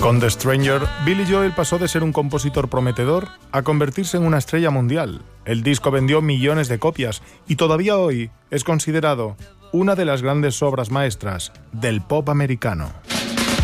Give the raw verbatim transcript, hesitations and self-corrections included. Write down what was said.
Con The Stranger, Billy Joel pasó de ser un compositor prometedor a convertirse en una estrella mundial. El disco vendió millones de copias y todavía hoy es considerado una de las grandes obras maestras del pop americano.